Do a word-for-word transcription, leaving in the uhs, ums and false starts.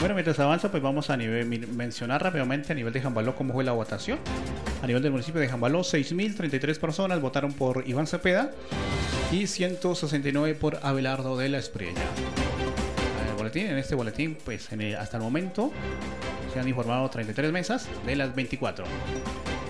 Bueno, mientras avanza, pues vamos a nivel, mencionar rápidamente a nivel de Jambaló cómo fue la votación. A nivel del municipio de Jambaló, seis mil treinta y tres personas votaron por Iván Cepeda y ciento sesenta y nueve por Abelardo de la Espriella. En el boletín, en este boletín, pues en el, hasta el momento se han informado treinta y tres mesas de las veinticuatro.